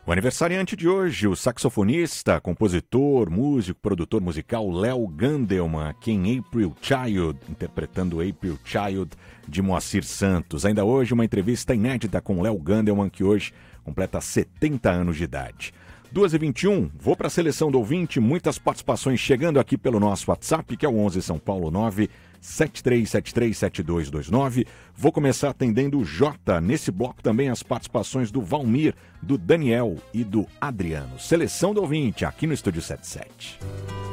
O aniversariante de hoje, o saxofonista, compositor, músico, produtor musical Léo Gandelman, aqui em April Child, interpretando April Child de Moacir Santos. Ainda hoje, uma entrevista inédita com Léo Gandelman, que hoje completa 70 anos de idade. 2h21, vou para a seleção do ouvinte, muitas participações chegando aqui pelo nosso WhatsApp, que é o 11 São Paulo 973737229. Vou começar atendendo o Jota. Nesse bloco também as participações do Valmir, do Daniel e do Adriano. Seleção do ouvinte, aqui no Estúdio 77.